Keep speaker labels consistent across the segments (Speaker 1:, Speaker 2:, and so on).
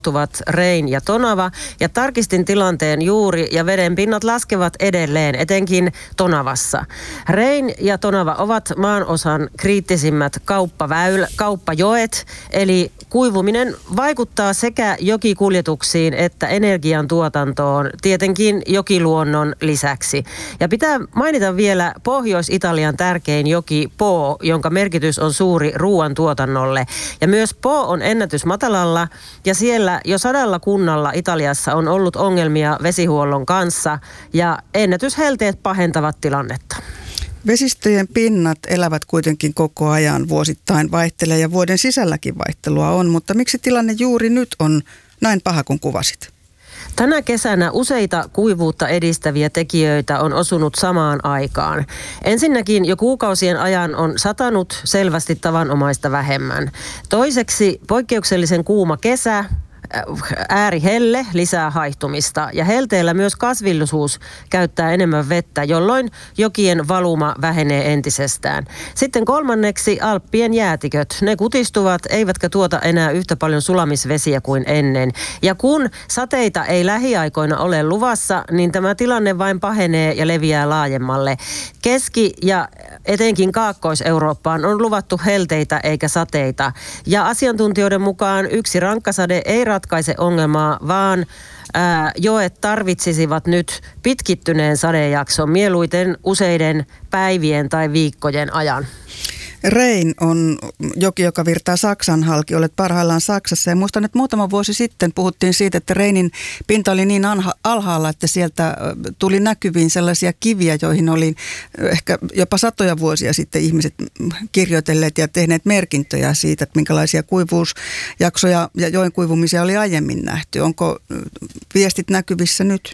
Speaker 1: Rein ja Tonava, ja tarkistin tilanteen juuri, ja veden pinnat laskevat edelleen, etenkin Tonavassa. Rein ja Tonava ovat maanosan kriittisimmät kauppajoet, eli kuivuminen vaikuttaa sekä jokikuljetuksiin että energiantuotantoon, tietenkin jokiluonnon lisäksi. Ja pitää mainita vielä Pohjois-Italian tärkein joki Po, jonka merkitys on suuri ruoantuotannolle. Ja myös Po on ennätysmatalalla, ja siellä jo 100 kunnalla Italiassa on ollut ongelmia vesihuollon kanssa, ja ennätyshelteet pahentavat tilannetta.
Speaker 2: Vesistöjen pinnat elävät kuitenkin koko ajan, vuosittain vaihtelee ja vuoden sisälläkin vaihtelua on, mutta miksi tilanne juuri nyt on näin paha kuin kuvasit?
Speaker 1: Tänä kesänä useita kuivuutta edistäviä tekijöitä on osunut samaan aikaan. Ensinnäkin jo kuukausien ajan on satanut selvästi tavanomaista vähemmän. Toiseksi poikkeuksellisen kuuma kesä, äärihelle lisää haihtumista, ja helteellä myös kasvillisuus käyttää enemmän vettä, jolloin jokien valuma vähenee entisestään. Sitten kolmanneksi Alppien jäätiköt. Ne kutistuvat eivätkä tuota enää yhtä paljon sulamisvesiä kuin ennen. Ja kun sateita ei lähiaikoina ole luvassa, niin tämä tilanne vain pahenee ja leviää laajemmalle. Keski- ja etenkin Kaakkois-Eurooppaan on luvattu helteitä eikä sateita. Ja asiantuntijoiden mukaan yksi rankkasade ei ratkaise ongelmaa, vaan joet tarvitsisivat nyt pitkittyneen sadejakson, mieluiten useiden päivien tai viikkojen ajan.
Speaker 2: Rein on joki, joka virtaa Saksan halki. Olet parhaillaan Saksassa, ja muistan, että muutama vuosi sitten puhuttiin siitä, että Reinin pinta oli niin alhaalla, että sieltä tuli näkyviin sellaisia kiviä, joihin oli ehkä jopa satoja vuosia sitten ihmiset kirjoitelleet ja tehneet merkintöjä siitä, että minkälaisia kuivuusjaksoja ja joen kuivumisia oli aiemmin nähty. Onko viestit näkyvissä nyt?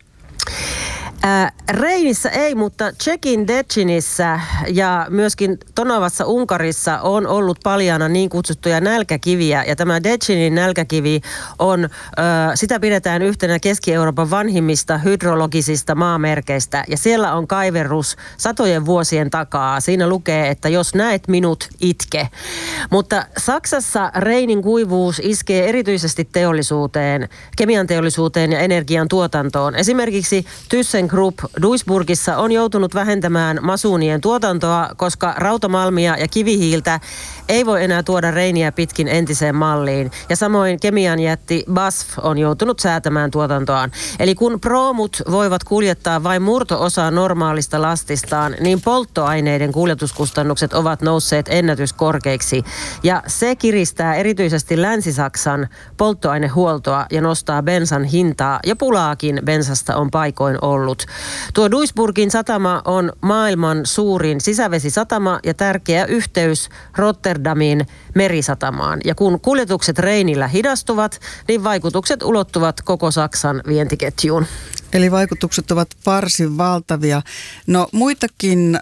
Speaker 1: Reinissä ei, mutta Tšekin Děčínissä ja myöskin Tonavassa Unkarissa on ollut paljaana niin kutsuttuja nälkäkiviä. Ja tämä Děčínin nälkäkivi on, sitä pidetään yhtenä Keski-Euroopan vanhimmista hydrologisista maamerkeistä. Ja siellä on kaiverrus satojen vuosien takaa. Siinä lukee, että jos näet minut, itke. Mutta Saksassa Reinin kuivuus iskee erityisesti teollisuuteen, kemian teollisuuteen ja energian tuotantoon. Esimerkiksi ThyssenKrupp Duisburgissa on joutunut vähentämään masuunien tuotantoa, koska rautamalmia ja kivihiiltä ei voi enää tuoda Reiniä pitkin entiseen malliin. Ja samoin kemian jätti BASF on joutunut säätämään tuotantoaan. Eli kun proomut voivat kuljettaa vain murto-osaa normaalista lastistaan, niin polttoaineiden kuljetuskustannukset ovat nousseet ennätyskorkeiksi. Ja se kiristää erityisesti Länsi-Saksan polttoainehuoltoa ja nostaa bensan hintaa, ja pulaakin bensasta on paikoin ollut. Tuo Duisburgin satama on maailman suurin sisävesisatama ja tärkeä yhteys Rotterdamin merisatamaan. Ja kun kuljetukset Reinillä hidastuvat, niin vaikutukset ulottuvat koko Saksan vientiketjuun.
Speaker 2: Eli vaikutukset ovat varsin valtavia. No muitakin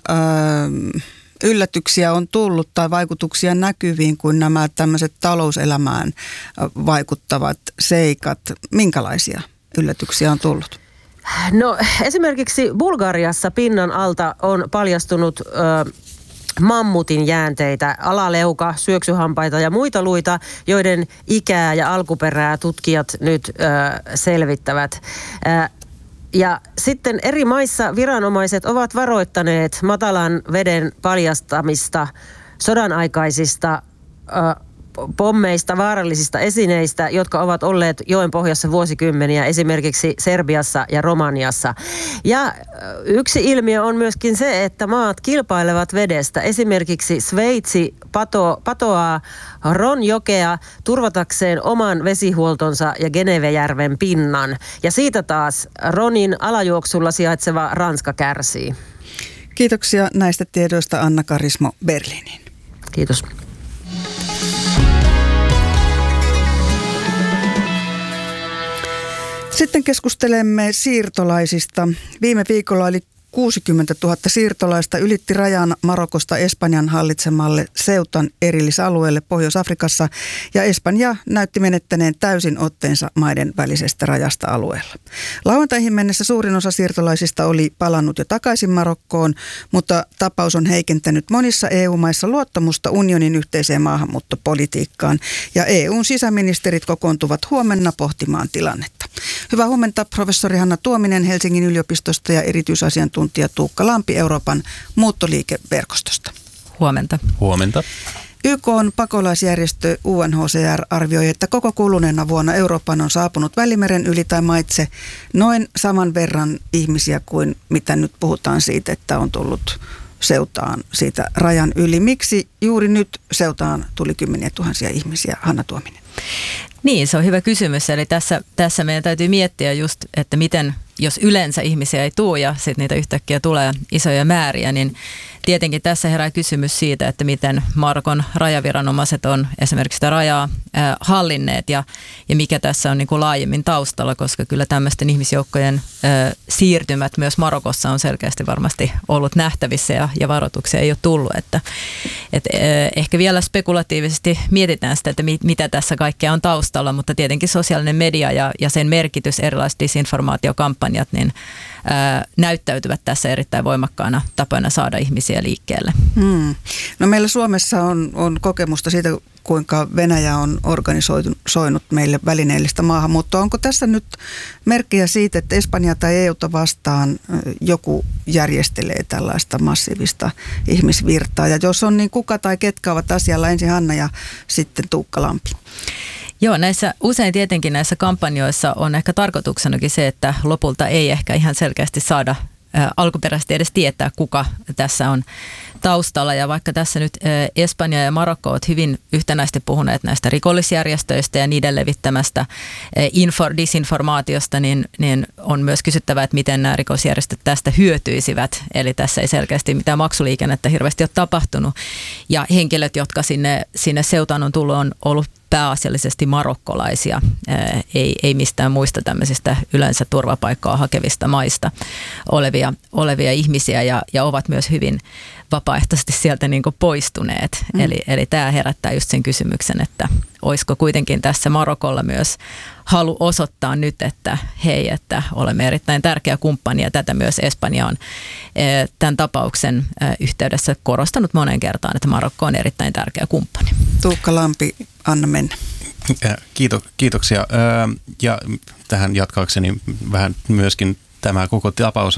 Speaker 2: yllätyksiä on tullut tai vaikutuksia näkyviin kuin nämä tämmöiset talouselämään vaikuttavat seikat. Minkälaisia yllätyksiä on tullut?
Speaker 1: No esimerkiksi Bulgariassa pinnan alta on paljastunut mammutin jäänteitä, alaleuka, syöksyhampaita ja muita luita, joiden ikää ja alkuperää tutkijat nyt selvittävät. Ja sitten eri maissa viranomaiset ovat varoittaneet matalan veden paljastamista sodan aikaisista pommeista, vaarallisista esineistä, jotka ovat olleet joen pohjassa vuosikymmeniä, esimerkiksi Serbiassa ja Romaniassa. Ja yksi ilmiö on myöskin se, että maat kilpailevat vedestä. Esimerkiksi Sveitsi patoaa Ronjokea turvatakseen oman vesihuoltonsa ja Genevejärven pinnan. Ja siitä taas Ronin alajuoksulla sijaitseva Ranska kärsii.
Speaker 2: Kiitoksia näistä tiedoista Anna Karismo Berliiniin.
Speaker 1: Kiitos.
Speaker 2: Sitten keskustelemme siirtolaisista. Viime viikolla oli 60 000 siirtolaista ylitti rajan Marokosta Espanjan hallitsemalle Ceutan erillisalueelle Pohjois-Afrikassa ja Espanja näytti menettäneen täysin otteensa maiden välisestä rajasta alueella. Lauantaihin mennessä suurin osa siirtolaisista oli palannut jo takaisin Marokkoon, mutta tapaus on heikentänyt monissa EU-maissa luottamusta unionin yhteiseen maahanmuuttopolitiikkaan ja EUn sisäministerit kokoontuvat huomenna pohtimaan tilannetta. Hyvää huomenta, professori Hanna Tuominen Helsingin yliopistosta ja erityisasiantuntija Tuukka Lampi Euroopan muuttoliikeverkostosta.
Speaker 3: Huomenta.
Speaker 4: Huomenta.
Speaker 2: YK:n pakolaisjärjestö UNHCR arvioi, että koko kuluneena vuonna Euroopan on saapunut Välimeren yli tai maitse noin saman verran ihmisiä kuin mitä nyt puhutaan siitä, että on tullut Ceutaan siitä rajan yli. Miksi juuri nyt Ceutaan tuli kymmeniä tuhansia ihmisiä, Hanna Tuominen?
Speaker 3: Niin, se on hyvä kysymys. Eli tässä meidän täytyy miettiä just, että miten, jos yleensä ihmisiä ei tule ja sitten niitä yhtäkkiä tulee isoja määriä, niin tietenkin tässä herää kysymys siitä, että miten Marokon rajaviranomaiset on esimerkiksi sitä rajaa hallinneet ja mikä tässä on niin kuin laajemmin taustalla, koska kyllä tämmöisten ihmisjoukkojen siirtymät myös Marokossa on selkeästi varmasti ollut nähtävissä ja varoituksia ei ole tullut. Että ehkä vielä spekulatiivisesti mietitään sitä, että mitä tässä kaikkea on taustalla, mutta tietenkin sosiaalinen media ja sen merkitys, erilaiset disinformaatiokampanjat, niin näyttäytyvät tässä erittäin voimakkaana tapoina saada ihmisiä liikkeelle.
Speaker 2: No meillä Suomessa on kokemusta siitä, kuinka Venäjä on organisoinut meille välineellistä maahanmuuttoa. Onko tässä nyt merkkiä siitä, että Espanja tai EUta vastaan joku järjestelee tällaista massiivista ihmisvirtaa? Ja jos on, niin kuka tai ketkä ovat asialla? Ensin Hanna ja sitten Tuukka Lampi.
Speaker 3: Joo, usein tietenkin näissä kampanjoissa on ehkä tarkoituksenakin se, että lopulta ei ehkä ihan selkeästi saada alkuperäisesti edes tietää, kuka tässä on taustalla. Ja vaikka tässä nyt Espanja ja Marokko ovat hyvin yhtenäisesti puhuneet näistä rikollisjärjestöistä ja niiden levittämästä disinformaatiosta, niin on myös kysyttävä, että miten nämä rikosjärjestöt tästä hyötyisivät. Eli tässä ei selkeästi mitään maksuliikennettä hirveästi ole tapahtunut. Ja henkilöt, jotka sinne Ceutaan on tullut, on ollut pääasiallisesti marokkolaisia, ei mistään muista tämmöisistä yleensä turvapaikkaa hakevista maista olevia ihmisiä ja ovat myös hyvin vapaaehtoisesti sieltä niin kuin poistuneet. Eli tämä herättää just sen kysymyksen, että olisiko kuitenkin tässä Marokolla myös halu osoittaa nyt, että hei, että olemme erittäin tärkeä kumppani ja tätä myös Espanja on tämän tapauksen yhteydessä korostanut monen kertaan, että Marokko on erittäin tärkeä kumppani.
Speaker 2: Tuukka Lampi, anna mennä.
Speaker 4: Kiitoksia. Ja tähän jatkaakseni vähän myöskin tämä koko tapaus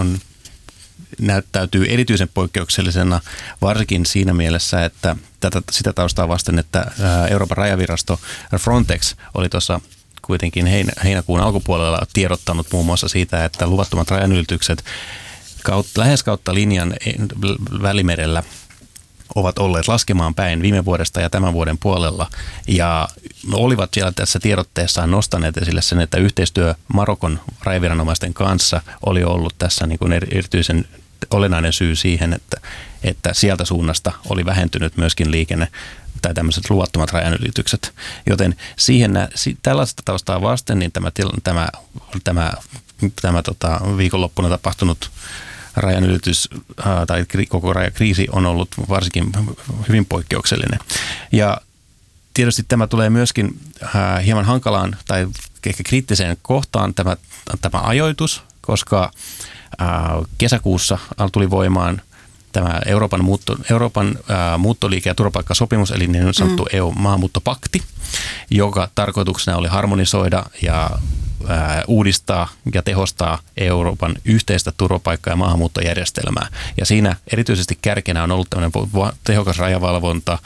Speaker 4: näyttäytyy erityisen poikkeuksellisena, varsinkin siinä mielessä, että sitä taustaa vasten, että Euroopan rajavirasto Frontex oli tuossa kuitenkin heinäkuun alkupuolella tiedottanut muun muassa siitä, että luvattomat rajanylitykset lähes kautta linjan Välimerellä ovat olleet laskemaan päin viime vuodesta ja tämän vuoden puolella ja olivat siellä tässä tiedotteessaan nostaneet esille sen, että yhteistyö Marokon rajaviranomaisten kanssa oli ollut tässä niin kuin erityisen olennainen syy siihen, että sieltä suunnasta oli vähentynyt myöskin liikenne tai tämmöiset luvattomat rajanylitykset. Joten tällaista taustaa vasten niin tämä viikonloppuna tapahtunut rajanylitys tai koko rajakriisi on ollut varsinkin hyvin poikkeuksellinen. Ja tietysti tämä tulee myöskin hieman hankalaan tai ehkä kriittiseen kohtaan tämä ajoitus, koska kesäkuussa tuli voimaan tämä Euroopan muuttoliike- ja turvapaikkasopimus, eli niin sanottu EU-maahanmuuttopakti, joka tarkoituksena oli harmonisoida ja uudistaa ja tehostaa Euroopan yhteistä turvapaikka- ja maahanmuuttojärjestelmää. Ja siinä erityisesti kärkenä on ollut tämmöinen tehokas rajavalvonta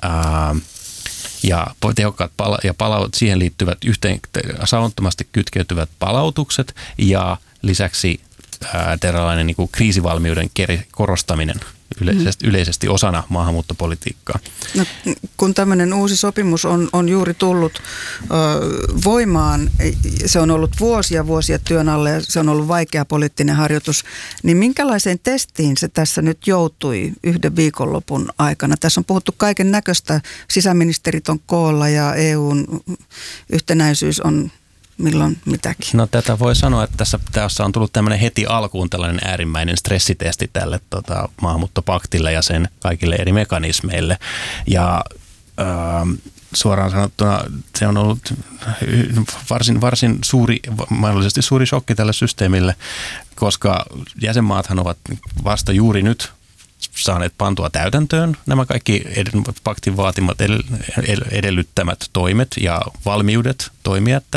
Speaker 4: ja tehokkaat siihen liittyvät saumattomasti kytkeytyvät palautukset ja lisäksi tällainen niin kuin kriisivalmiuden korostaminen yleisesti osana maahanmuuttopolitiikkaa.
Speaker 2: No, kun tämmöinen uusi sopimus on juuri tullut voimaan, se on ollut vuosia työn alle ja se on ollut vaikea poliittinen harjoitus, niin minkälaiseen testiin se tässä nyt joutui yhden viikonlopun aikana? Tässä on puhuttu kaiken näköistä, sisäministerit on koolla ja EUn yhtenäisyys on milloin mitäkin?
Speaker 4: No tätä voi sanoa, että tässä on tullut tämmöinen heti alkuun tällainen äärimmäinen stressitesti tälle maahanmuuttopaktille ja sen kaikille eri mekanismeille. Ja suoraan sanottuna se on ollut varsin suuri, mahdollisesti suuri shokki tälle systeemille, koska jäsenmaathan ovat vasta juuri nyt saaneet pantua täytäntöön nämä kaikki paktin vaatimat edellyttämät toimet ja valmiudet toimia